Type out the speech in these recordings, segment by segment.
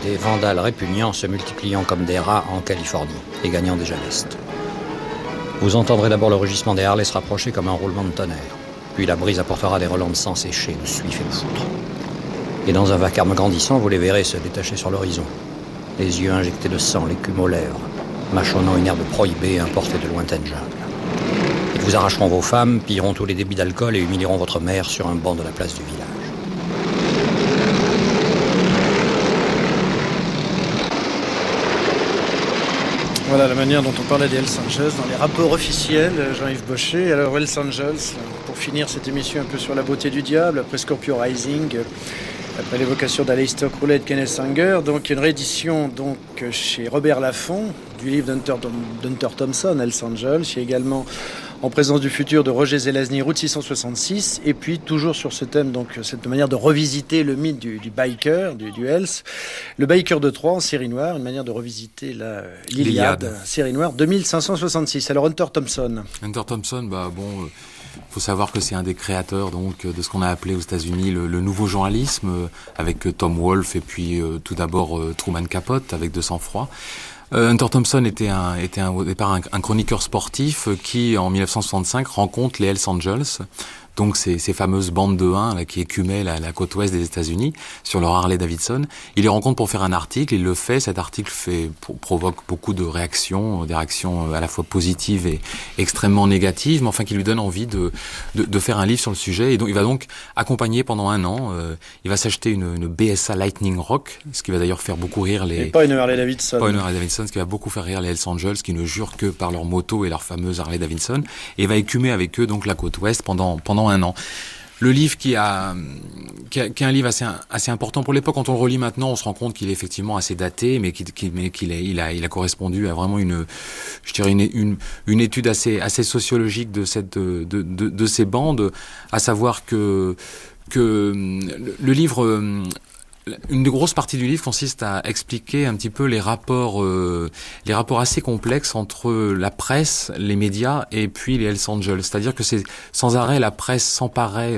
des vandales répugnants se multipliant comme des rats en Californie et gagnant déjà l'Est. Vous entendrez d'abord le rugissement des Harley se rapprocher comme un roulement de tonnerre. Puis la brise apportera des relents de sang séché, de suif et de foutre. Et dans un vacarme grandissant, vous les verrez se détacher sur l'horizon. Les yeux injectés de sang, l'écume aux lèvres, mâchonnant une herbe prohibée importée de lointaines jungles. Ils vous arracheront vos femmes, pilleront tous les débits d'alcool et humilieront votre mère sur un banc de la place du village. Voilà la manière dont on parlait des Hells Angels dans les rapports officiels, Jean-Yves Bochet. Alors Hells Angels, pour finir cette émission un peu sur la beauté du diable, après Scorpio Rising, après l'évocation d'Aleister Crowley et de Kenneth Anger, donc une réédition donc chez Robert Laffont du livre d'Hunter Thompson, Hells Angels. Il y a également En présence du futur de Roger Zelazny, Route 666, et puis toujours sur ce thème, donc cette manière de revisiter le mythe du biker, du Hells, le biker de Troie en série noire, une manière de revisiter l'Iliade, série noire 2566. Alors Hunter Thompson, faut savoir que c'est un des créateurs donc de ce qu'on a appelé aux États-Unis le nouveau journalisme, avec Tom Wolfe et puis tout d'abord Truman Capote avec De sang-froid. Hunter Thompson était au départ un chroniqueur sportif qui, en 1965, rencontre les Hells Angels, donc ces fameuses bandes de Huns là, qui écumaient la côte ouest des États-Unis sur leur Harley Davidson. Il les rencontre pour faire un article, il le fait, cet article provoque beaucoup de réactions, des réactions à la fois positives et extrêmement négatives, mais enfin qui lui donnent envie de faire un livre sur le sujet. Et donc il va donc accompagner pendant un an, il va s'acheter une BSA Lightning Rock, ce qui va d'ailleurs faire beaucoup rire les... Et pas une Harley Davidson. Pas une Harley Davidson, ce qui va beaucoup faire rire les Hells Angels, qui ne jurent que par leur moto et leur fameuse Harley Davidson, et va écumer avec eux donc la côte ouest pendant un an. Le livre qui est un livre assez important pour l'époque. Quand on le relit maintenant, on se rend compte qu'il est effectivement assez daté, mais qu'il a correspondu à vraiment une étude assez sociologique de ces bandes, à savoir que le livre, une grosse partie du livre consiste à expliquer un petit peu les rapports assez complexes entre la presse, les médias et puis les Hells Angels. C'est-à-dire que c'est sans arrêt la presse s'emparait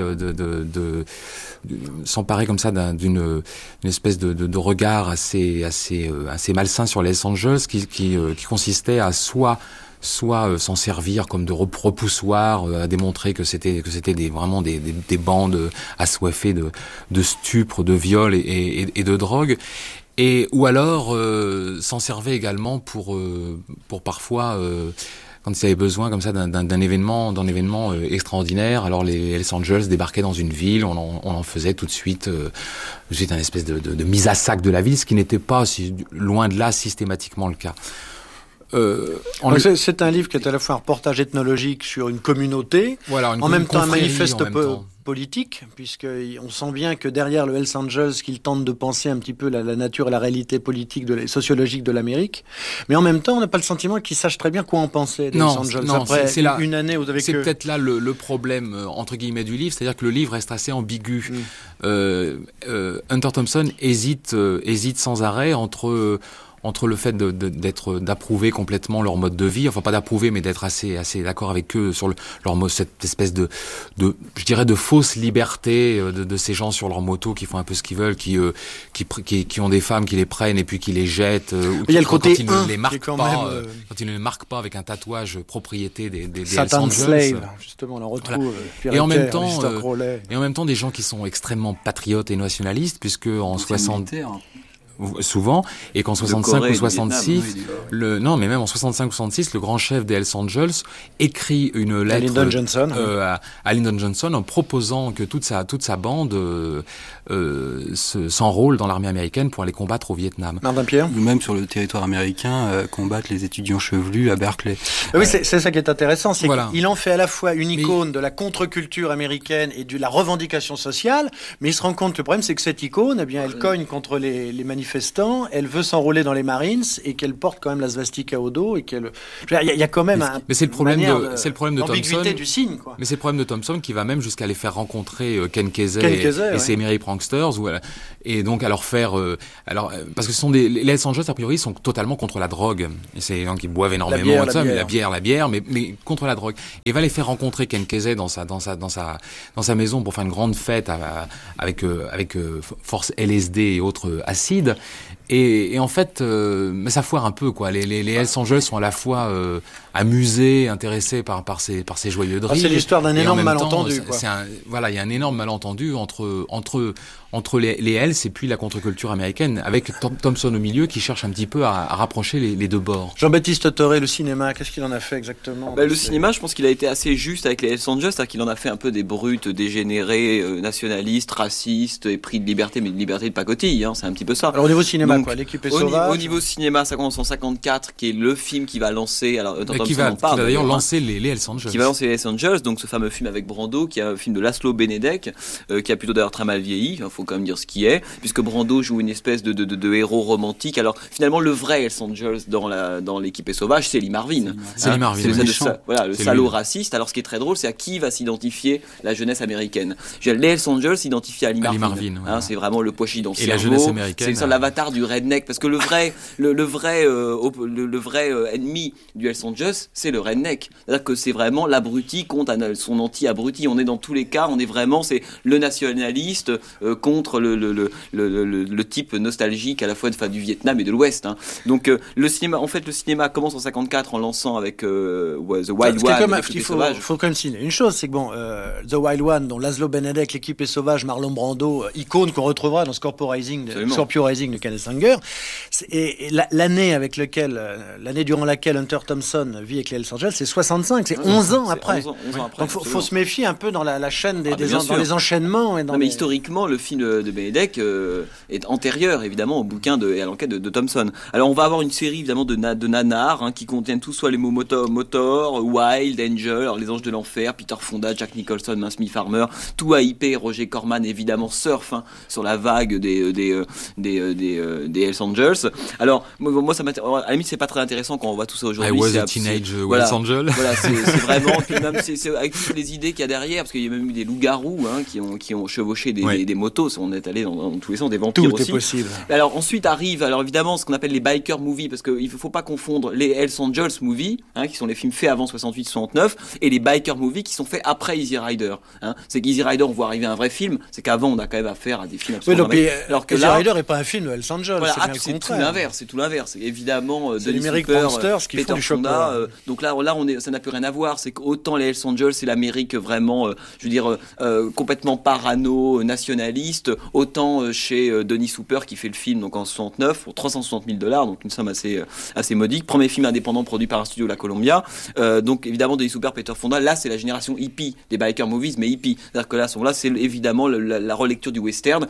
comme ça d'une espèce de regard assez malsain sur les Hells Angels qui consistait à soit s'en servir comme de repoussoir, à démontrer que c'était vraiment des bandes assoiffées de stupre, de viol et de drogue, ou alors s'en servait également pour parfois quand ils avaient besoin comme ça d'un événement extraordinaire. Alors les Hells Angels débarquaient dans une ville, on en faisait tout de suite une espèce de mise à sac de la ville, ce qui n'était pas loin de là systématiquement le cas. C'est un livre qui est à la fois un reportage ethnologique sur une communauté, en même temps un manifeste politique, puisqu'on sent bien que derrière le Hells Angels, qu'il tente de penser un petit peu la nature et la réalité politique, sociologique de l'Amérique, mais en même temps, on n'a pas le sentiment qu'ils sachent très bien quoi en penser des Hells Angels. Après une année où c'est peut-être là le problème entre guillemets du livre, c'est-à-dire que le livre reste assez ambigu. Hunter Thompson hésite sans arrêt entre le fait d'approuver complètement leur mode de vie, enfin pas d'approuver, mais d'être assez d'accord avec eux sur leur mode, cette espèce de fausse liberté de ces gens sur leur moto qui font un peu ce qu'ils veulent, qui ont des femmes qui les prennent et puis qui les jettent, il y a le côté quand ils ne les marquent pas, quand ils ne les marquent pas avec un tatouage propriété des Hells Angels. Slave, justement, on en retrouve. Voilà. Et en même temps des gens qui sont extrêmement patriotes et nationalistes, puisque en 60 souvent, et qu'en 65 ou 66, mais même en 65 ou 66, le grand chef des Hells Angels écrit une lettre à Lyndon Johnson en proposant que toute sa bande s'enrôle dans l'armée américaine pour aller combattre au Vietnam. Martin Pierre, ou même sur le territoire américain, combattre les étudiants chevelus à Berkeley. Oui, c'est ça qui est intéressant, c'est qu'il en fait à la fois une icône de la contre-culture américaine et de la revendication sociale, mais il se rend compte que le problème, c'est que cette icône, elle cogne contre les manifestants, elle veut s'enrôler dans les Marines et qu'elle porte quand même la svastika au dos et il y a quand même c'est le problème de Thompson du signe, quoi. Mais c'est le problème de Thompson qui va même jusqu'à les faire rencontrer Ken Kesey et ses Merry Pranksters, et donc à leur faire parce que ce sont les Hells Angels a priori sont totalement contre la drogue, et c'est des gens qui boivent énormément la bière mais contre la drogue, et va les faire rencontrer Ken Kesey dans sa maison pour faire une grande fête avec force LSD et autres acides. Et en fait, mais ça foire un peu, quoi. Les Hells Angels sont à la fois amusés, intéressés par ces joyeux drills. C'est l'histoire d'un énorme malentendu, quoi. Voilà, il y a un énorme malentendu entre les Hells et puis la contre-culture américaine, avec Thompson au milieu qui cherche un petit peu à rapprocher les deux bords. Jean-Baptiste Toré, le cinéma, qu'est-ce qu'il en a fait exactement? Le cinéma, je pense qu'il a été assez juste avec les Hells Angels, c'est-à-dire qu'il en a fait un peu des brutes dégénérés, nationalistes, racistes, épris de liberté, mais de liberté de pacotille, hein, c'est un petit peu ça. Alors au niveau cinéma, donc, l'équipe est sauvage. Au niveau cinéma, ça commence en 54, qui est le film qui va lancer, qui va d'ailleurs lancer les Hells Angels. Qui va lancer les Hells Angels, donc ce fameux film avec Brando, qui est un film de Laszlo Benedek, qui a plutôt d'ailleurs très mal vieilli, il faut quand même dire ce qui est, puisque Brando joue une espèce de héros romantique. Alors finalement, le vrai Hells Angels dans l'équipe est sauvage, c'est Lee Marvin. C'est Lee Marvin. Le salaud raciste. Alors ce qui est très drôle, c'est à qui va s'identifier la jeunesse américaine. Les Hells Angels s'identifient à Lee Marvin. Voilà. C'est vraiment le pochi dans le cerveau. Et la jeunesse américaine. C'est l'avatar du redneck, parce que le vrai ennemi du Hells Angels, c'est le redneck. C'est-à-dire que c'est vraiment l'abruti contre son anti-abruti. On est dans tous les cas, c'est le nationaliste contre le type nostalgique à la fois du Vietnam et de l'Ouest. Hein. Donc le cinéma commence en 54 en lançant avec The Wild One. Il faut quand même signer une chose, c'est que The Wild One, dont Laszlo Benedek, l'équipe est sauvage, Marlon Brando, icône qu'on retrouvera dans Scorpio Rising de Kenneth Anger, et l'année durant laquelle Hunter Thompson vit avec les Hells Angels, c'est 65, c'est 11 ans après. 11 ans après. Donc faut se méfier un peu dans la chaîne dans les enchaînements. Mais historiquement, le film de Benedek est antérieur évidemment au bouquin et à l'enquête de Thompson. Alors on va avoir une série évidemment de nanars qui contiennent tous soit les mots motor, Wild, Angel, les Anges de l'Enfer, Peter Fonda, Jack Nicholson, Smith Farmer, tout hypé. Roger Corman évidemment surfe sur la vague des Hells Angels. Alors moi ça m'intéresse. À la limite c'est pas très intéressant quand on voit tout ça aujourd'hui. I was a teenage Hells Angel. Voilà, c'est vraiment. Puis même c'est avec toutes les idées qu'il y a derrière, parce qu'il y a même eu des loups-garous qui ont chevauché des motos. On est allé dans tous les sens, des vampires tout aussi. Tout est possible. Alors ensuite arrive évidemment ce qu'on appelle les biker movies, parce qu'il faut pas confondre les Hells Angels movies, qui sont les films faits avant 68-69, et les biker movies qui sont faits après Easy Rider. C'est qu'Easy Rider on voit arriver un vrai film, c'est qu'avant on a quand même affaire à des films absolument. Alors que Easy Rider n'est pas un film de Hells Angels. Voilà, c'est tout l'inverse. C'est évidemment Denis Hooper, Peter Fonda. Donc là ça n'a plus rien à voir. C'est qu'autant les Hells Angels c'est l'Amérique vraiment, complètement parano, nationaliste, autant chez Denis Hooper qui fait le film donc en 69 pour $360,000, donc une somme assez modique. Premier film indépendant produit par un studio La Columbia. Donc évidemment Denis Hooper, Peter Fonda, là c'est la génération hippie des biker movies, mais hippie. C'est-à-dire que là c'est évidemment la relecture du western.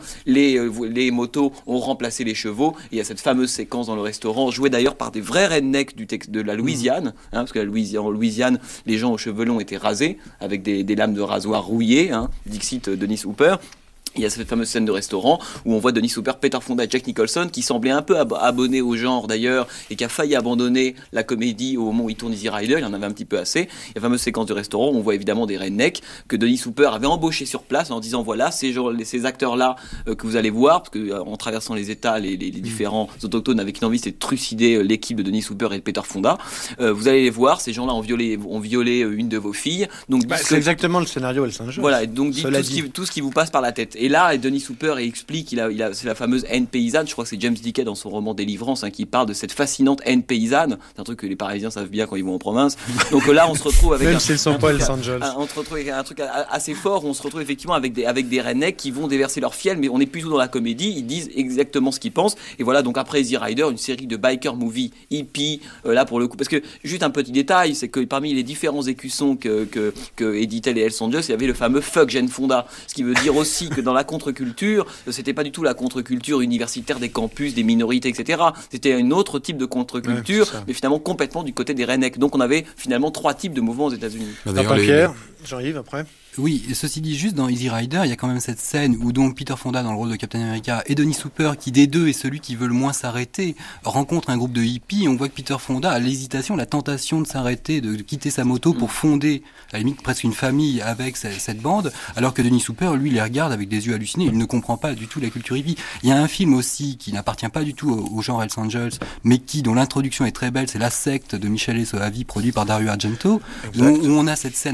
Les motos ont remplacé les chevaux. Et il y a cette fameuse séquence dans le restaurant, jouée d'ailleurs par des vrais rednecks de la Louisiane, parce que en Louisiane, les gens aux cheveux longs étaient rasés avec des lames de rasoir rouillées, Dixit Denis Hooper. Il y a cette fameuse scène de restaurant où on voit Denis Hooper, Peter Fonda et Jack Nicholson qui semblait un peu abonné au genre d'ailleurs et qui a failli abandonner la comédie au moment où il tourne Easy Rider. Il en avait un petit peu assez. Il y a la fameuse séquence de restaurant où on voit évidemment des rednecks que Denis Hooper avait embauché sur place en disant voilà ces acteurs-là que vous allez voir, parce que en traversant les États, les différents autochtones avaient qu'une envie, c'est de trucider l'équipe de Denis Hooper et de Peter Fonda. Vous allez les voir, ces gens-là ont violé une de vos filles. Donc c'est exactement le scénario Hells Angels. Voilà, donc tout ce qui vous passe par la tête. Et là, Denis Hooper explique c'est la fameuse haine paysanne. Je crois que c'est James Dickens dans son roman Délivrance qui parle de cette fascinante haine paysanne. C'est un truc que les Parisiens savent bien quand ils vont en province. Donc là, on se retrouve avec même s'ils sont pas Hells Angels. On se retrouve avec un truc assez fort. On se retrouve effectivement avec des rednecks qui vont déverser leur fiel, mais on n'est plus tout dans la comédie. Ils disent exactement ce qu'ils pensent. Et voilà, donc après Easy Rider, une série de biker movies hippie. Là pour le coup, parce que juste un petit détail, c'est que parmi les différents écussons que éditaient les Hells Angels, il y avait le fameux Fuck Jane Fonda, ce qui veut dire aussi que dans la contre-culture, c'était pas du tout la contre-culture universitaire des campus, des minorités, etc. C'était un autre type de contre-culture, mais finalement complètement du côté des rednecks. Donc on avait finalement 3 types de mouvements aux États-Unis. Pierre, Jean-Yves après. Oui, ceci dit, juste dans Easy Rider, il y a quand même cette scène où donc Peter Fonda dans le rôle de Captain America et Denis Hooper, qui des deux est celui qui veut le moins s'arrêter, rencontre un groupe de hippies. On voit que Peter Fonda a l'hésitation, la tentation de s'arrêter, de quitter sa moto pour fonder, à la limite, presque une famille avec cette bande, alors que Denis Hooper, lui, les regarde avec des yeux hallucinés. Il ne comprend pas du tout la culture hippie. Il y a un film aussi qui n'appartient pas du tout au genre Hells Angels, mais dont l'introduction est très belle, c'est La secte de Michele Soavi, produit par Dario Argento, où on a cette scène